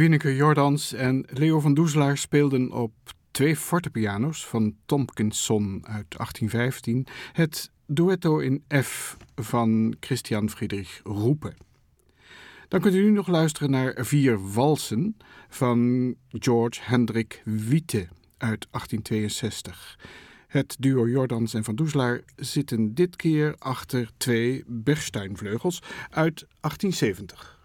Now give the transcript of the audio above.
Wieneke Jordans en Leo van Doeselaar speelden op 2 fortepiano's van Tompkinson uit 1815 het duetto in F van Christian Friedrich Roope. Dan kunt u nu nog luisteren naar 4 walsen van George Hendrik Witte uit 1862. Het duo Jordans en van Doeselaar zitten dit keer achter 2 Bechsteinvleugels uit 1870.